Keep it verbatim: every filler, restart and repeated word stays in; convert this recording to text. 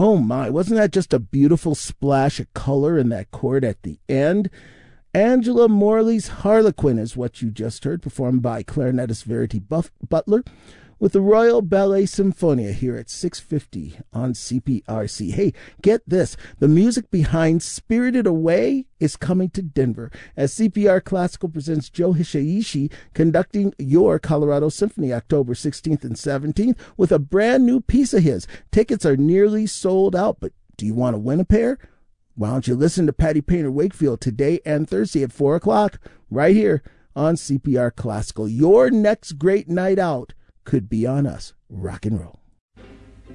Oh my, wasn't that just a beautiful splash of color in that chord at the end? Angela Morley's Harlequin is what you just heard, performed by clarinetist Verity Buff- Butler with the Royal Ballet Symphonia here at six fifty on C P R C. Hey, get this. The music behind Spirited Away is coming to Denver as C P R Classical presents Joe Hisaishi conducting your Colorado Symphony October sixteenth and seventeenth with a brand new piece of his. Tickets are nearly sold out, but do you want to win a pair? Why don't you listen to Patty Painter Wakefield today and Thursday at four o'clock right here on C P R Classical. Your next great night out could be on us. Rock and roll.